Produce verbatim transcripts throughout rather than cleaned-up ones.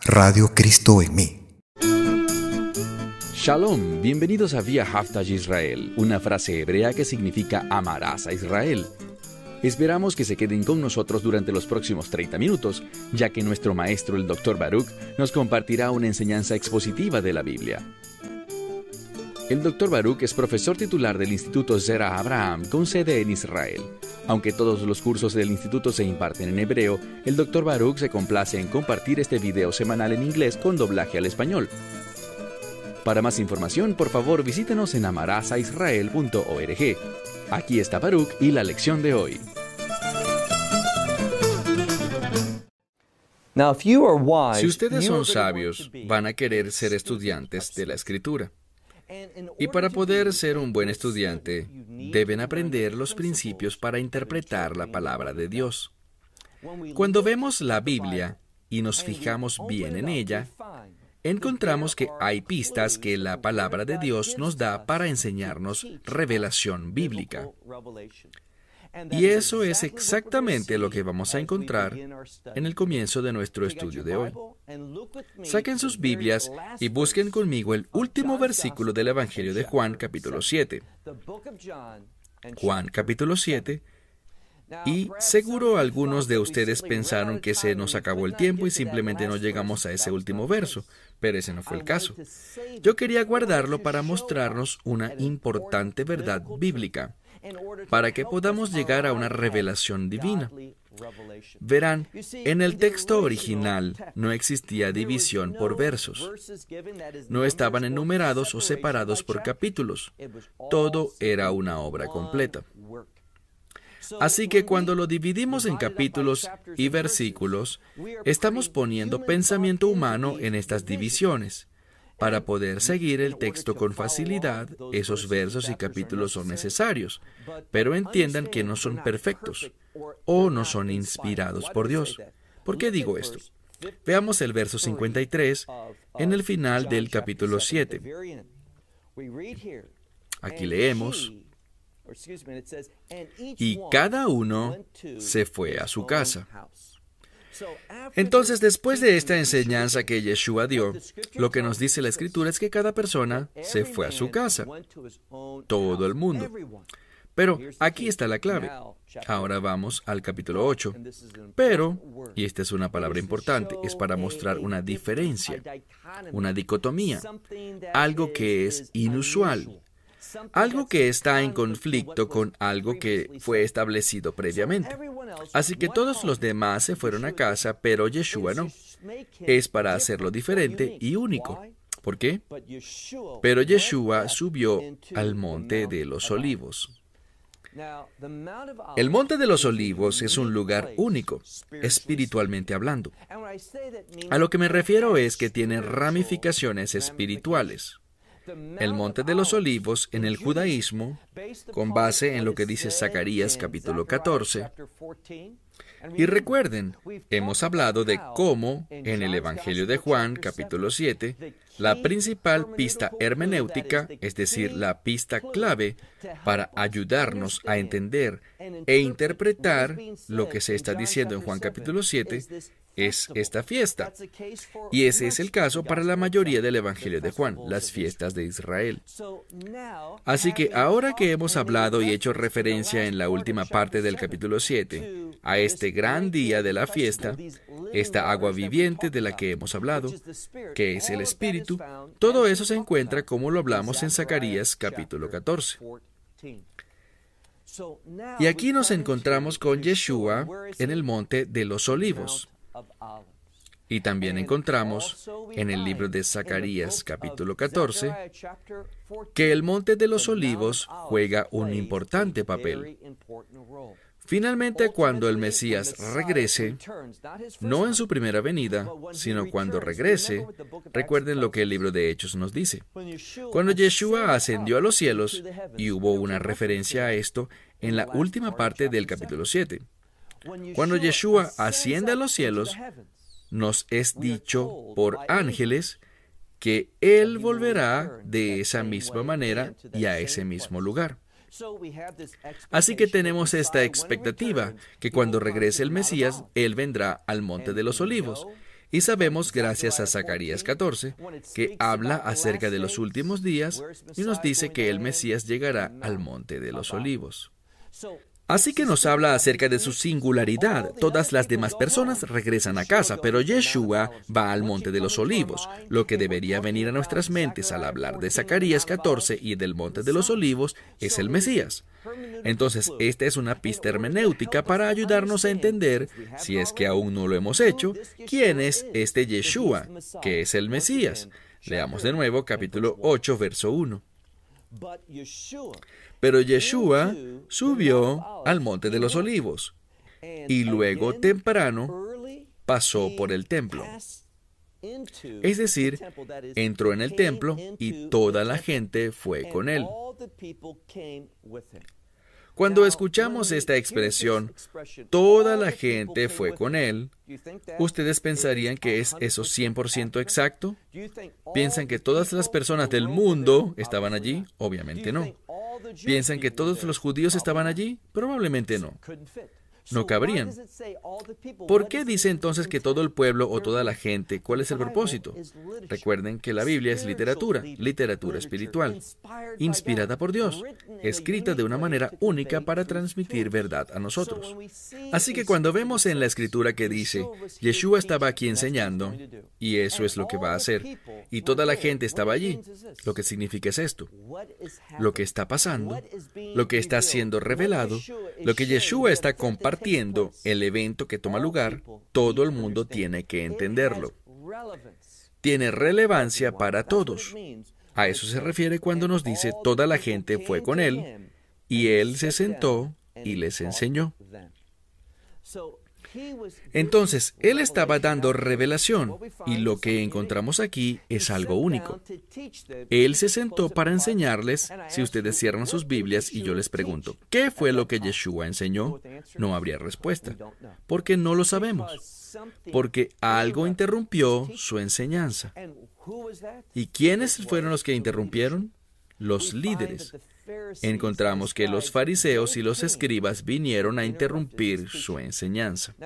Radio Cristo en mí. Shalom, bienvenidos a Vía Haftaj Israel, una frase hebrea que significa amarás a Israel. Esperamos que se queden con nosotros durante los próximos treinta minutos, ya que nuestro maestro, el doctor Baruch, nos compartirá una enseñanza expositiva de la Biblia. El doctor Baruch es profesor titular del Instituto Zera Abraham, con sede en Israel. Aunque todos los cursos del instituto se imparten en hebreo, el doctor Baruch se complace en compartir este video semanal en inglés con doblaje al español. Para más información, por favor, visítenos en amarás a israel punto org. Aquí está Baruch y la lección de hoy. Si ustedes son sabios, van a querer ser estudiantes de la Escritura. Y para poder ser un buen estudiante, deben aprender los principios para interpretar la palabra de Dios. Cuando vemos la Biblia y nos fijamos bien en ella, encontramos que hay pistas que la palabra de Dios nos da para enseñarnos revelación bíblica. Y eso es exactamente lo que vamos a encontrar en el comienzo de nuestro estudio de hoy. Saquen sus Biblias y busquen conmigo el último versículo del Evangelio de Juan, capítulo siete. Juan, capítulo siete. Y seguro algunos de ustedes pensaron que se nos acabó el tiempo y simplemente no llegamos a ese último verso, pero ese no fue el caso. Yo quería guardarlo para mostrarnos una importante verdad bíblica, para que podamos llegar a una revelación divina. Verán, en el texto original no existía división por versos. No estaban enumerados o separados por capítulos. Todo era una obra completa. Así que cuando lo dividimos en capítulos y versículos, estamos poniendo pensamiento humano en estas divisiones. Para poder seguir el texto con facilidad, esos versos y capítulos son necesarios, pero entiendan que no son perfectos o no son inspirados por Dios. ¿Por qué digo esto? Veamos el verso cincuenta y tres en el final del capítulo siete. Aquí leemos: y cada uno se fue a su casa. Entonces, después de esta enseñanza que Yeshua dio, lo que nos dice la Escritura es que cada persona se fue a su casa. Todo el mundo. Pero aquí está la clave. Ahora vamos al capítulo ocho. Pero, y esta es una palabra importante, es para mostrar una diferencia, una dicotomía, algo que es inusual. Algo que está en conflicto con algo que fue establecido previamente. Así que todos los demás se fueron a casa, pero Yeshua no. Es para hacerlo diferente y único. ¿Por qué? Pero Yeshua subió al monte de los olivos. El monte de los olivos es un lugar único, espiritualmente hablando. A lo que me refiero es que tiene ramificaciones espirituales. El monte de los olivos en el judaísmo, con base en lo que dice Zacarías capítulo catorce. Y recuerden, hemos hablado de cómo en el Evangelio de Juan capítulo siete, la principal pista hermenéutica, es decir, la pista clave para ayudarnos a entender e interpretar lo que se está diciendo en Juan capítulo siete, es esta fiesta. Y ese es el caso para la mayoría del Evangelio de Juan, las fiestas de Israel. Así que ahora que hemos hablado y hecho referencia en la última parte del capítulo siete a este gran día de la fiesta, esta agua viviente de la que hemos hablado, que es el Espíritu, todo eso se encuentra como lo hablamos en Zacarías capítulo catorce. Y aquí nos encontramos con Yeshua en el monte de los olivos. Y también encontramos en el libro de Zacarías capítulo catorce que el monte de los olivos juega un importante papel. Finalmente, cuando el Mesías regrese, no en su primera venida, sino cuando regrese, recuerden lo que el libro de Hechos nos dice. Cuando Yeshua ascendió a los cielos, y hubo una referencia a esto en la última parte del capítulo siete. Cuando Yeshua asciende a los cielos, nos es dicho por ángeles que Él volverá de esa misma manera y a ese mismo lugar. Así que tenemos esta expectativa, que cuando regrese el Mesías, Él vendrá al Monte de los Olivos. Y sabemos, gracias a Zacarías catorce, que habla acerca de los últimos días y nos dice que el Mesías llegará al Monte de los Olivos. Así que nos habla acerca de su singularidad. Todas las demás personas regresan a casa, pero Yeshua va al Monte de los Olivos. Lo que debería venir a nuestras mentes al hablar de Zacarías catorce y del Monte de los Olivos es el Mesías. Entonces, esta es una pista hermenéutica para ayudarnos a entender, si es que aún no lo hemos hecho, quién es este Yeshua, que es el Mesías. Leamos de nuevo capítulo ocho, verso uno. Pero Yeshua subió al Monte de los Olivos y luego temprano pasó por el templo. Es decir, entró en el templo y toda la gente fue con él. Cuando escuchamos esta expresión, toda la gente fue con él, ¿ustedes pensarían que es eso cien por ciento exacto? ¿Piensan que todas las personas del mundo estaban allí? Obviamente no. ¿Piensan que todos los judíos estaban allí? Probablemente no. No cabrían. ¿Por qué dice entonces que todo el pueblo o toda la gente? ¿Cuál es el propósito? Recuerden que la Biblia es literatura, literatura espiritual, inspirada por Dios, escrita de una manera única para transmitir verdad a nosotros. Así que cuando vemos en la Escritura que dice, Yeshua estaba aquí enseñando, y eso es lo que va a hacer, y toda la gente estaba allí, lo que significa es esto. Lo que está pasando, lo que está siendo revelado, lo que Yeshua está compartiendo, el evento que toma lugar, todo el mundo tiene que entenderlo. Tiene relevancia para todos. A eso se refiere cuando nos dice toda la gente fue con él y él se sentó y les enseñó. Entonces, él estaba dando revelación, y lo que encontramos aquí es algo único. Él se sentó para enseñarles. Si ustedes cierran sus Biblias y yo les pregunto, ¿qué fue lo que Yeshua enseñó? No habría respuesta, porque no lo sabemos, porque algo interrumpió su enseñanza. ¿Y quiénes fueron los que interrumpieron? Los líderes. Encontramos que los fariseos y los escribas vinieron a interrumpir su enseñanza.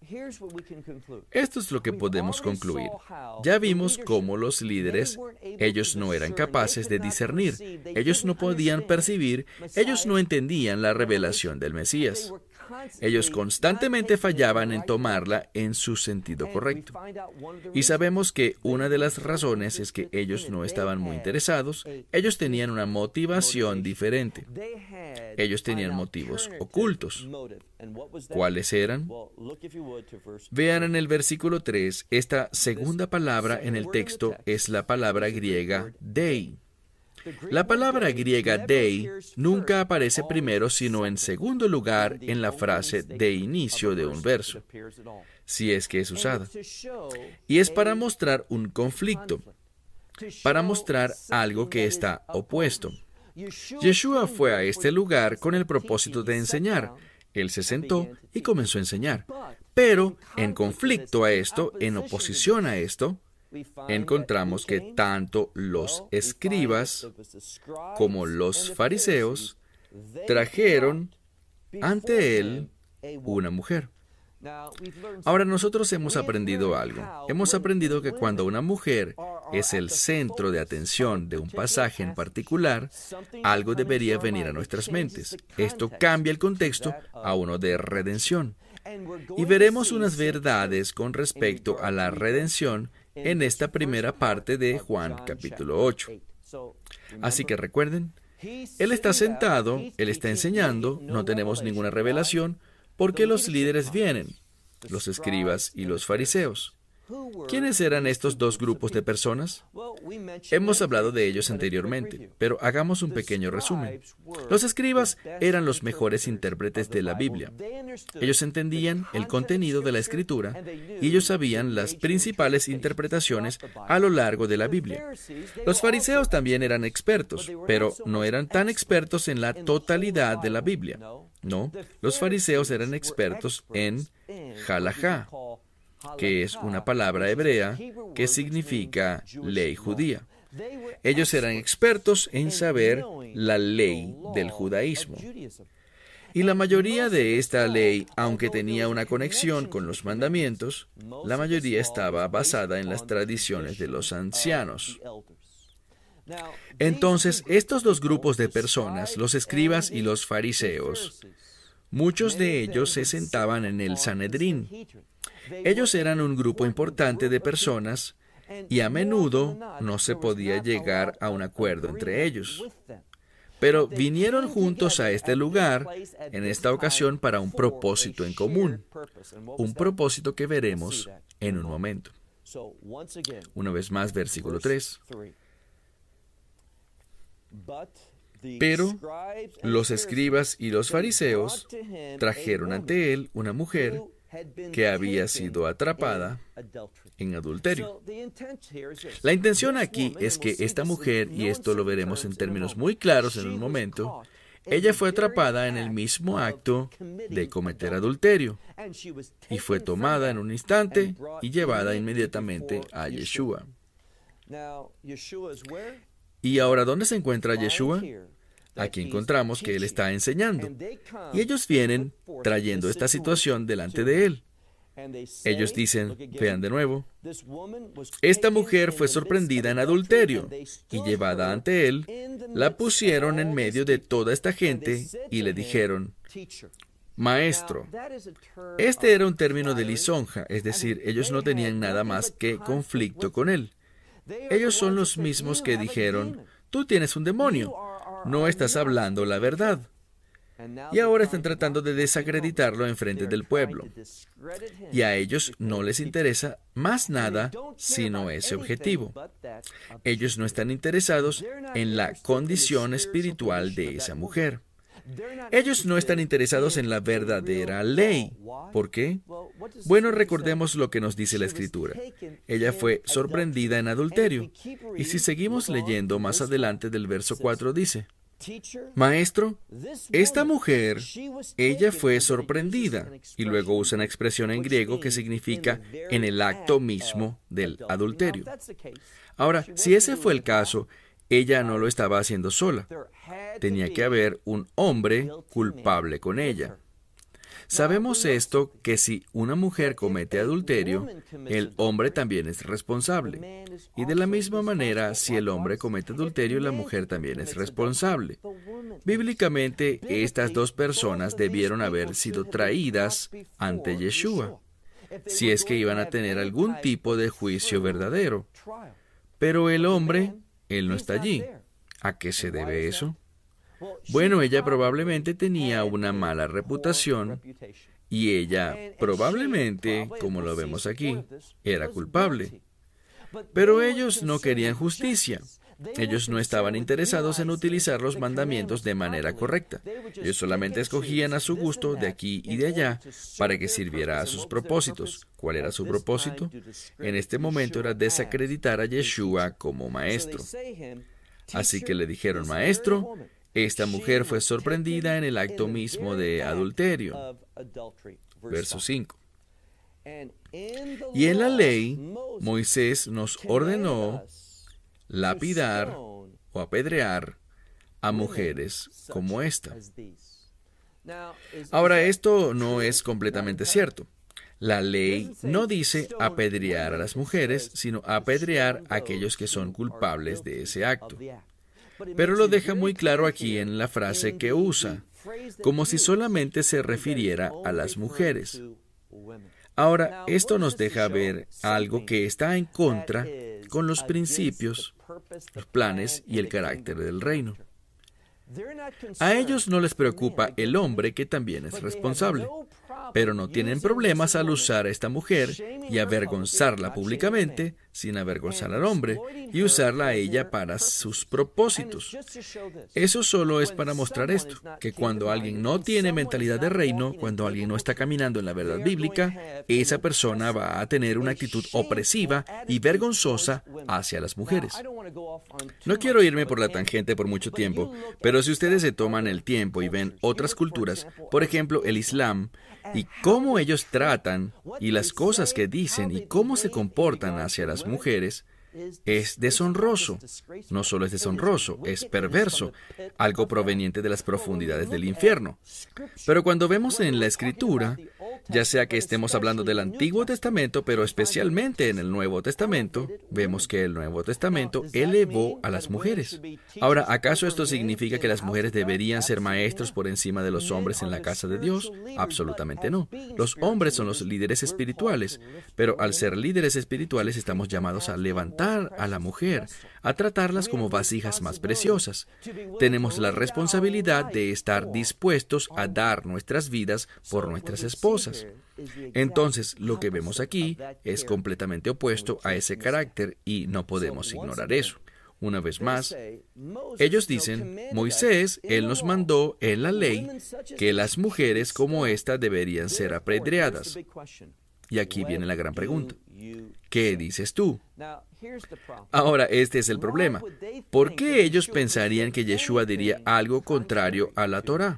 Esto es lo que podemos concluir. Ya vimos cómo los líderes, ellos no eran capaces de discernir, ellos no podían percibir, ellos no entendían la revelación del Mesías. Ellos constantemente fallaban en tomarla en su sentido correcto. Y sabemos que una de las razones es que ellos no estaban muy interesados. Ellos tenían una motivación diferente. Ellos tenían motivos ocultos. ¿Cuáles eran? Vean en el versículo tres, esta segunda palabra en el texto es la palabra griega dei. La palabra griega dei nunca aparece primero, sino en segundo lugar en la frase de inicio de un verso, si es que es usada. Y es para mostrar un conflicto, para mostrar algo que está opuesto. Yeshua fue a este lugar con el propósito de enseñar. Él se sentó y comenzó a enseñar. Pero, en conflicto a esto, en oposición a esto, encontramos que tanto los escribas como los fariseos trajeron ante él una mujer. Ahora nosotros hemos aprendido algo. Hemos aprendido que cuando una mujer es el centro de atención de un pasaje en particular, algo debería venir a nuestras mentes. Esto cambia el contexto a uno de redención. Y veremos unas verdades con respecto a la redención en esta primera parte de Juan capítulo ocho. Así que recuerden, Él está sentado, Él está enseñando, no tenemos ninguna revelación, porque los líderes vienen, los escribas y los fariseos. ¿Quiénes eran estos dos grupos de personas? Hemos hablado de ellos anteriormente, pero hagamos un pequeño resumen. Los escribas eran los mejores intérpretes de la Biblia. Ellos entendían el contenido de la Escritura y ellos sabían las principales interpretaciones a lo largo de la Biblia. Los fariseos también eran expertos, pero no eran tan expertos en la totalidad de la Biblia. No, los fariseos eran expertos en halajá, que es una palabra hebrea que significa ley judía. Ellos eran expertos en saber la ley del judaísmo. Y la mayoría de esta ley, aunque tenía una conexión con los mandamientos, la mayoría estaba basada en las tradiciones de los ancianos. Entonces, estos dos grupos de personas, los escribas y los fariseos, muchos de ellos se sentaban en el Sanedrín. Ellos eran un grupo importante de personas y a menudo no se podía llegar a un acuerdo entre ellos. Pero vinieron juntos a este lugar, en esta ocasión, para un propósito en común, un propósito que veremos en un momento. Una vez más, versículo tres. Pero los escribas y los fariseos trajeron ante él una mujer que había sido atrapada en adulterio. La intención aquí es que esta mujer, y esto lo veremos en términos muy claros en un momento, ella fue atrapada en el mismo acto de cometer adulterio y fue tomada en un instante y llevada inmediatamente a Yeshua. ¿Y ahora dónde se encuentra Yeshua? Aquí encontramos que él está enseñando. Y ellos vienen trayendo esta situación delante de él. Ellos dicen, vean de nuevo, esta mujer fue sorprendida en adulterio y llevada ante él, la pusieron en medio de toda esta gente y le dijeron, Maestro. Este era un término de lisonja, es decir, ellos no tenían nada más que conflicto con él. Ellos son los mismos que dijeron, tú tienes un demonio, no estás hablando la verdad. Y ahora están tratando de desacreditarlo en frente del pueblo. Y a ellos no les interesa más nada sino ese objetivo. Ellos no están interesados en la condición espiritual de esa mujer. Ellos no están interesados en la verdadera ley. ¿Por qué? Bueno, recordemos lo que nos dice la Escritura. Ella fue sorprendida en adulterio. Y si seguimos leyendo más adelante del verso cuatro dice, Maestro, esta mujer, ella fue sorprendida, y luego usa una expresión en griego que significa en el acto mismo del adulterio. Ahora, si ese fue el caso, ella no lo estaba haciendo sola. Tenía que haber un hombre culpable con ella. Sabemos esto, que si una mujer comete adulterio, el hombre también es responsable. Y de la misma manera, si el hombre comete adulterio, la mujer también es responsable. Bíblicamente, estas dos personas debieron haber sido traídas ante Yeshua, si es que iban a tener algún tipo de juicio verdadero. Pero el hombre, él no está allí. ¿A qué se debe eso? Bueno, ella probablemente tenía una mala reputación y ella probablemente, como lo vemos aquí, era culpable. Pero ellos no querían justicia. Ellos no estaban interesados en utilizar los mandamientos de manera correcta. Ellos solamente escogían a su gusto de aquí y de allá para que sirviera a sus propósitos. ¿Cuál era su propósito? En este momento era desacreditar a Yeshua como maestro. Así que le dijeron, Maestro, esta mujer fue sorprendida en el acto mismo de adulterio. Verso cinco. Y en la ley, Moisés nos ordenó lapidar o apedrear a mujeres como esta. Ahora, esto no es completamente cierto. La ley no dice apedrear a las mujeres, sino apedrear a aquellos que son culpables de ese acto. Pero lo deja muy claro aquí en la frase que usa, como si solamente se refiriera a las mujeres. Ahora, esto nos deja ver algo que está en contra con los principios, los planes y el carácter del reino. A ellos no les preocupa el hombre, que también es responsable, pero no tienen problemas al usar a esta mujer y avergonzarla públicamente sin avergonzar al hombre y usarla a ella para sus propósitos. Eso solo es para mostrar esto, que cuando alguien no tiene mentalidad de reino, cuando alguien no está caminando en la verdad bíblica, esa persona va a tener una actitud opresiva y vergonzosa hacia las mujeres. No quiero irme por la tangente por mucho tiempo, pero si ustedes se toman el tiempo y ven otras culturas, por ejemplo el Islam, y cómo ellos tratan y las cosas que dicen y cómo se comportan hacia las mujeres, es deshonroso. No solo es deshonroso, es perverso, algo proveniente de las profundidades del infierno. Pero cuando vemos en la Escritura, ya sea que estemos hablando del Antiguo Testamento, pero especialmente en el Nuevo Testamento, vemos que el Nuevo Testamento elevó a las mujeres. Ahora, ¿acaso esto significa que las mujeres deberían ser maestros por encima de los hombres en la casa de Dios? Absolutamente no. Los hombres son los líderes espirituales, pero al ser líderes espirituales estamos llamados a levantar a la mujer, a tratarlas como vasijas más preciosas. Tenemos la responsabilidad de estar dispuestos a dar nuestras vidas por nuestras esposas. Entonces, lo que vemos aquí es completamente opuesto a ese carácter y no podemos ignorar eso. Una vez más, ellos dicen, Moisés, él nos mandó en la ley que las mujeres como esta deberían ser apedreadas. Y aquí viene la gran pregunta. ¿Qué dices tú? Ahora, este es el problema. ¿Por qué ellos pensarían que Yeshua diría algo contrario a la Torá?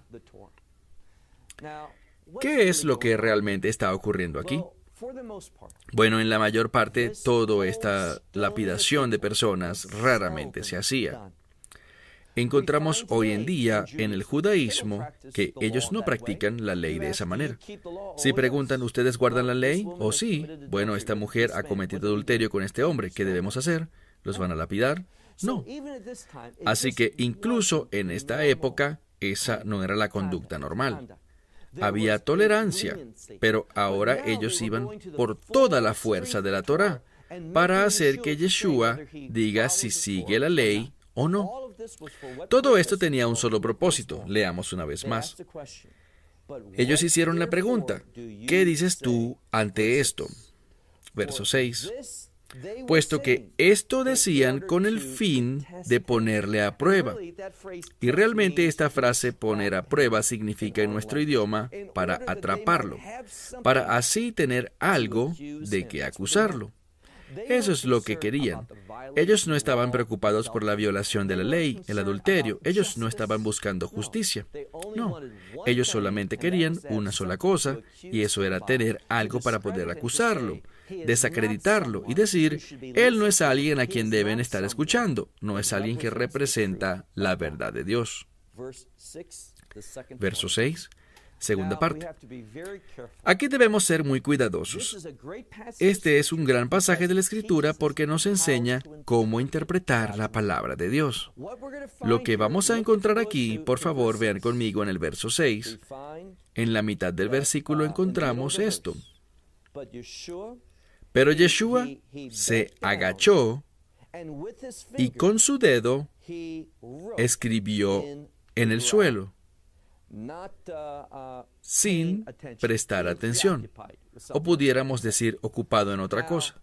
¿Qué es lo que realmente está ocurriendo aquí? Bueno, en la mayor parte, toda esta lapidación de personas raramente se hacía. Encontramos hoy en día en el judaísmo que ellos no practican la ley de esa manera. Si preguntan, ¿ustedes guardan la ley? ¿O sí? Bueno, esta mujer ha cometido adulterio con este hombre. ¿Qué debemos hacer? ¿Los van a lapidar? No. Así que incluso en esta época, esa no era la conducta normal. Había tolerancia, pero ahora ellos iban por toda la fuerza de la Torá para hacer que Yeshua diga si sigue la ley o no. Todo esto tenía un solo propósito. Leamos una vez más. Ellos hicieron la pregunta, ¿qué dices tú ante esto? Verso seis. Puesto que esto decían con el fin de ponerle a prueba. Y realmente esta frase poner a prueba significa en nuestro idioma para atraparlo, para así tener algo de que acusarlo. Eso es lo que querían. Ellos no estaban preocupados por la violación de la ley, el adulterio. Ellos no estaban buscando justicia. No, ellos solamente querían una sola cosa, y eso era tener algo para poder acusarlo, desacreditarlo y decir, él no es alguien a quien deben estar escuchando, no es alguien que representa la verdad de Dios. Verso seis. Segunda parte. Aquí debemos ser muy cuidadosos. Este es un gran pasaje de la Escritura porque nos enseña cómo interpretar la palabra de Dios. Lo que vamos a encontrar aquí, por favor, vean conmigo en el verso seis. En la mitad del versículo encontramos esto. Pero Yeshua se agachó y con su dedo escribió en el suelo, sin prestar atención, o pudiéramos decir ocupado en otra cosa.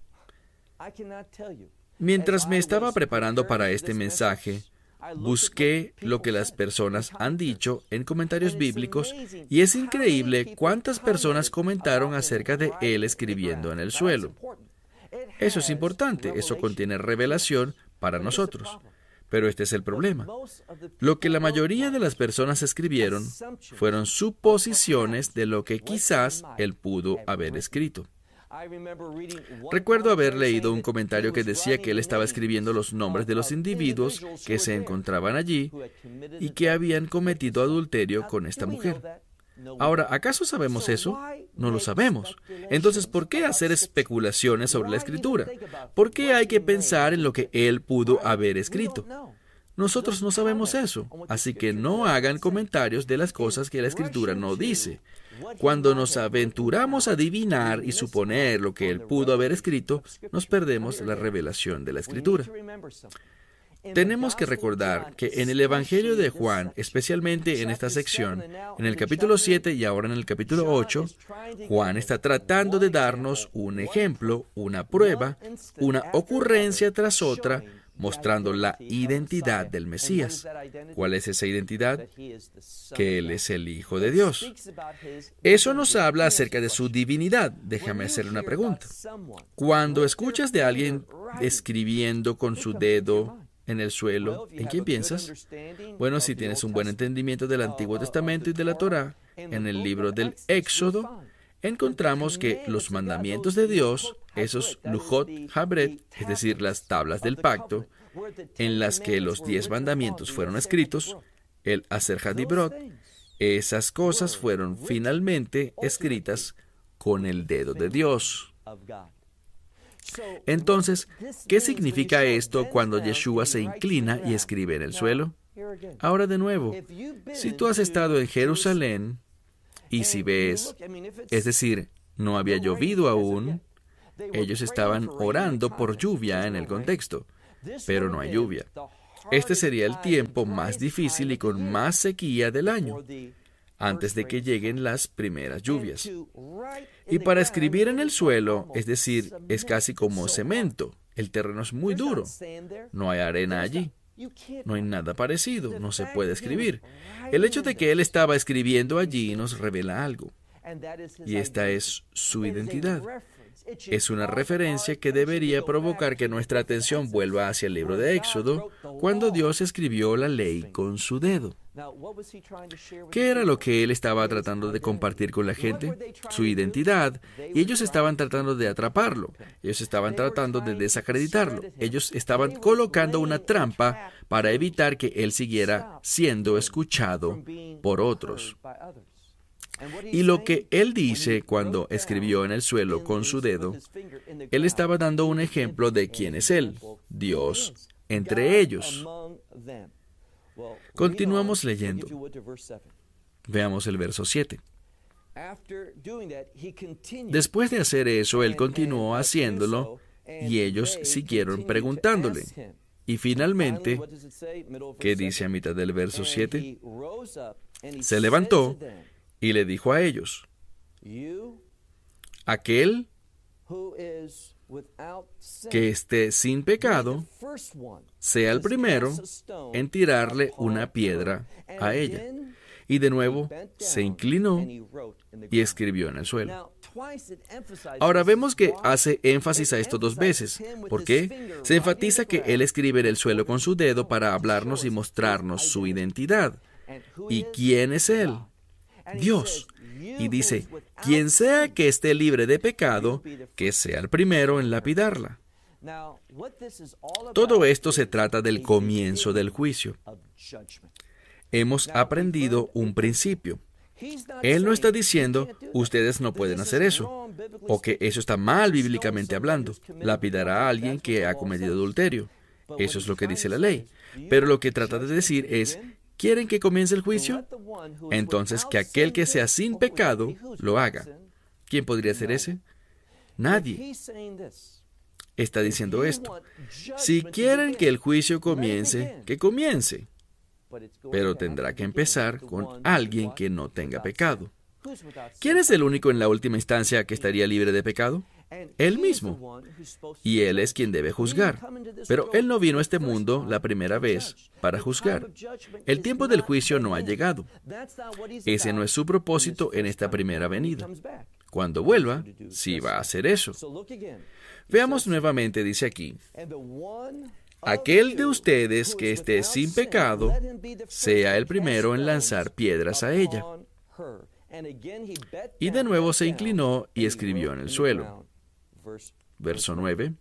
Mientras me estaba preparando para este mensaje, busqué lo que las personas han dicho en comentarios bíblicos y es increíble cuántas personas comentaron acerca de él escribiendo en el suelo. Eso es importante, eso contiene revelación para nosotros. Pero este es el problema. Lo que la mayoría de las personas escribieron fueron suposiciones de lo que quizás él pudo haber escrito. Recuerdo haber leído un comentario que decía que él estaba escribiendo los nombres de los individuos que se encontraban allí y que habían cometido adulterio con esta mujer. Ahora, ¿acaso sabemos eso? No lo sabemos. Entonces, ¿por qué hacer especulaciones sobre la Escritura? ¿Por qué hay que pensar en lo que él pudo haber escrito? Nosotros no sabemos eso, así que no hagan comentarios de las cosas que la Escritura no dice. Cuando nos aventuramos a adivinar y suponer lo que él pudo haber escrito, nos perdemos la revelación de la Escritura. Tenemos que recordar que en el Evangelio de Juan, especialmente en esta sección, en el capítulo siete y ahora en el capítulo ocho, Juan está tratando de darnos un ejemplo, una prueba, una ocurrencia tras otra, mostrando la identidad del Mesías. ¿Cuál es esa identidad? Que Él es el Hijo de Dios. Eso nos habla acerca de su divinidad. Déjame hacerle una pregunta. Cuando escuchas de alguien escribiendo con su dedo en el suelo, ¿en quién piensas? Bueno, si tienes un buen entendimiento del Antiguo Testamento y de la Torá, en el libro del Éxodo, encontramos que los mandamientos de Dios esos Lujot Habret, es decir, las tablas del pacto, en las que los diez mandamientos fueron escritos, el Aser Hadibrot, esas cosas fueron finalmente escritas con el dedo de Dios. Entonces, ¿qué significa esto cuando Yeshua se inclina y escribe en el suelo? Ahora de nuevo, si tú has estado en Jerusalén, y si ves, es decir, no había llovido aún, ellos estaban orando por lluvia en el contexto, pero no hay lluvia. Este sería el tiempo más difícil y con más sequía del año, antes de que lleguen las primeras lluvias. Y para escribir en el suelo, es decir, es casi como cemento. El terreno es muy duro. No hay arena allí. No hay nada parecido. No se puede escribir. El hecho de que él estaba escribiendo allí nos revela algo. Y esta es su identidad. Es una referencia que debería provocar que nuestra atención vuelva hacia el libro de Éxodo, cuando Dios escribió la ley con su dedo. ¿Qué era lo que él estaba tratando de compartir con la gente? Su identidad. Y ellos estaban tratando de atraparlo. Ellos estaban tratando de desacreditarlo. Ellos estaban colocando una trampa para evitar que él siguiera siendo escuchado por otros. Y lo que él dice cuando escribió en el suelo con su dedo, él estaba dando un ejemplo de quién es él, Dios, entre ellos. Continuamos leyendo. Veamos el verso siete. Después de hacer eso, él continuó haciéndolo y ellos siguieron preguntándole. Y finalmente, ¿qué dice a mitad del verso siete? Se levantó y le dijo a ellos, aquel que esté sin pecado, sea el primero en tirarle una piedra a ella. Y de nuevo se inclinó y escribió en el suelo. Ahora vemos que hace énfasis a esto dos veces. ¿Por qué? Se enfatiza que él escribe en el suelo con su dedo para hablarnos y mostrarnos su identidad. ¿Y quién es él? Dios. Y dice, quien sea que esté libre de pecado, que sea el primero en lapidarla. Todo esto se trata del comienzo del juicio. Hemos aprendido un principio. Él no está diciendo, ustedes no pueden hacer eso, o que eso está mal bíblicamente hablando, lapidar a alguien que ha cometido adulterio. Eso es lo que dice la ley. Pero lo que trata de decir es, ¿quieren que comience el juicio? Entonces, que aquel que sea sin pecado lo haga. ¿Quién podría ser ese? Nadie. Está diciendo esto. Si quieren que el juicio comience, que comience. Pero tendrá que empezar con alguien que no tenga pecado. ¿Quién es el único en la última instancia que estaría libre de pecado? Él mismo. Y Él es quien debe juzgar. Pero Él no vino a este mundo la primera vez para juzgar. El tiempo del juicio no ha llegado. Ese no es su propósito en esta primera venida. Cuando vuelva, sí va a hacer eso. Veamos nuevamente, dice aquí, aquel de ustedes que esté sin pecado, sea el primero en lanzar piedras a ella. Y de nuevo se inclinó y escribió en el suelo. Verso nueve.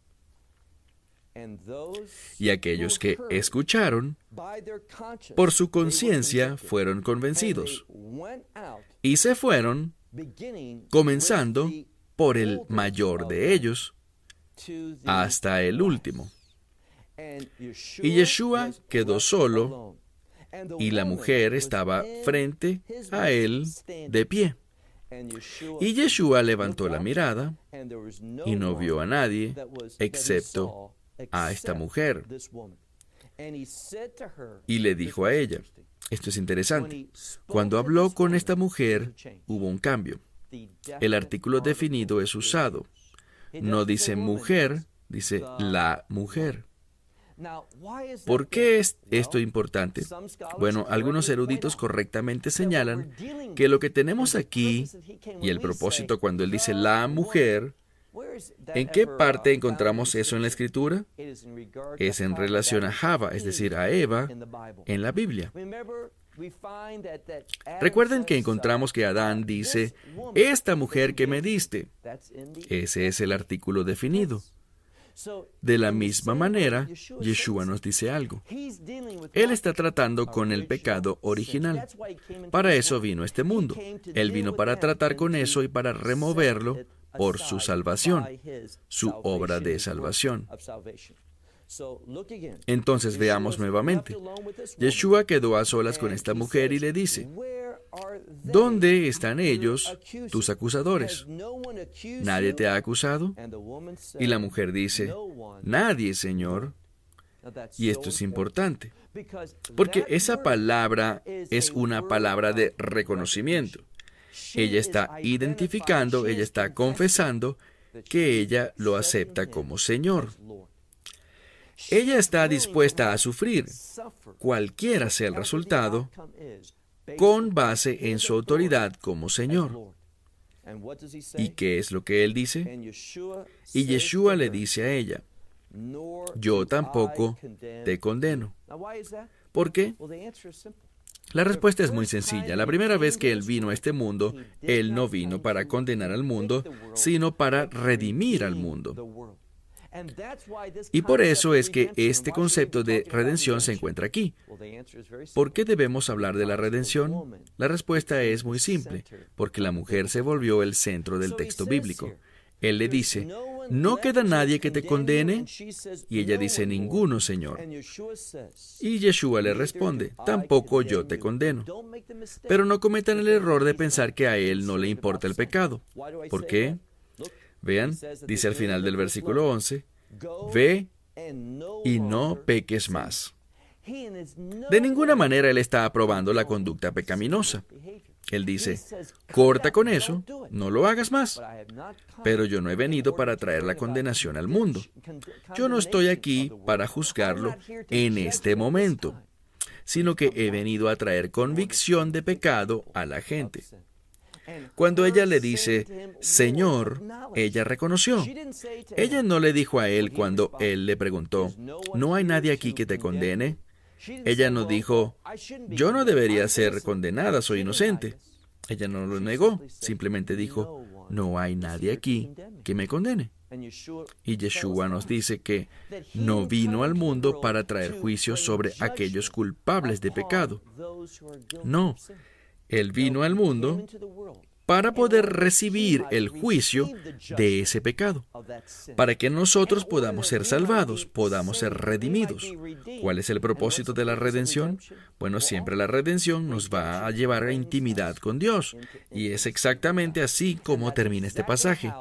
Y aquellos que escucharon, por su conciencia fueron convencidos, y se fueron, comenzando por el mayor de ellos, hasta el último. Y Yeshua quedó solo, y la mujer estaba frente a él de pie. Y Yeshua levantó la mirada y no vio a nadie excepto a esta mujer. Y le dijo a ella, esto es interesante, cuando habló con esta mujer hubo un cambio. El artículo definido es usado. No dice mujer, dice la mujer. ¿Por qué es esto importante? Bueno, algunos eruditos correctamente señalan que lo que tenemos aquí, y el propósito cuando él dice la mujer, ¿en qué parte encontramos eso en la Escritura? Es en relación a Java, es decir, a Eva, en la Biblia. Recuerden que encontramos que Adán dice, esta mujer que me diste. Ese es el artículo definido. De la misma manera, Yeshua nos dice algo. Él está tratando con el pecado original. Para eso vino a este mundo. Él vino para tratar con eso y para removerlo por su salvación, su obra de salvación. Entonces veamos nuevamente. Yeshua quedó a solas con esta mujer y le dice, ¿dónde están ellos, tus acusadores? ¿Nadie te ha acusado? Y la mujer dice, nadie, Señor. Y esto es importante, porque esa palabra es una palabra de reconocimiento. Ella está identificando, ella está confesando que ella lo acepta como Señor. Ella está dispuesta a sufrir, cualquiera sea el resultado, con base en su autoridad como Señor. ¿Y qué es lo que Él dice? Y Yeshua le dice a ella, yo tampoco te condeno. ¿Por qué? La respuesta es muy sencilla. La primera vez que Él vino a este mundo, Él no vino para condenar al mundo, sino para redimir al mundo. Y por eso es que este concepto de redención se encuentra aquí. ¿Por qué debemos hablar de la redención? La respuesta es muy simple, porque la mujer se volvió el centro del texto bíblico. Él le dice, ¿no queda nadie que te condene? Y ella dice, ninguno, Señor. Y Yeshua le responde, tampoco yo te condeno. Pero no cometan el error de pensar que a Él no le importa el pecado. ¿Por qué? Vean, dice al final del versículo once, ve y no peques más. De ninguna manera Él está aprobando la conducta pecaminosa. Él dice, corta con eso, no lo hagas más. Pero yo no he venido para traer la condenación al mundo. Yo no estoy aquí para juzgarlo en este momento, sino que he venido a traer convicción de pecado a la gente. Cuando ella le dice, Señor, ella reconoció. Ella no le dijo a Él cuando Él le preguntó, ¿no hay nadie aquí que te condene? Ella no dijo, yo no debería ser condenada, soy inocente. Ella no lo negó, simplemente dijo, no hay nadie aquí que me condene. Y Yeshua nos dice que no vino al mundo para traer juicio sobre aquellos culpables de pecado. No, Él vino al mundo para poder recibir el juicio de ese pecado, para que nosotros podamos ser salvados, podamos ser redimidos. ¿Cuál es el propósito de la redención? Bueno, siempre la redención nos va a llevar a intimidad con Dios, y es exactamente así como termina este pasaje.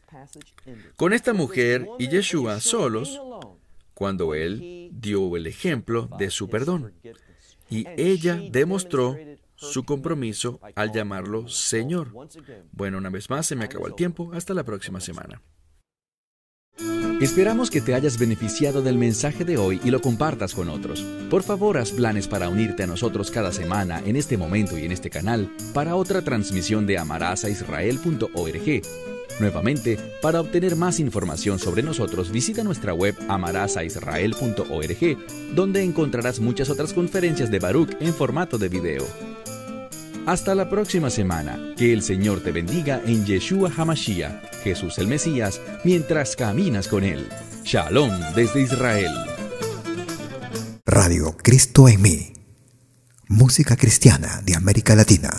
Con esta mujer y Yeshua solos, cuando Él dio el ejemplo de su perdón, y ella demostró su compromiso al llamarlo Señor. Bueno, una vez más, se me acabó el tiempo. Hasta la próxima semana. Esperamos que te hayas beneficiado del mensaje de hoy y lo compartas con otros. Por favor, haz planes para unirte a nosotros cada semana en este momento y en este canal para otra transmisión de amarás a israel punto org. Nuevamente, para obtener más información sobre nosotros, visita nuestra web amarás a israel punto org, donde encontrarás muchas otras conferencias de Baruch en formato de video. Hasta la próxima semana. Que el Señor te bendiga en Yeshua HaMashiach, Jesús el Mesías, mientras caminas con Él. Shalom desde Israel. Radio Cristo en mí. Música cristiana de América Latina.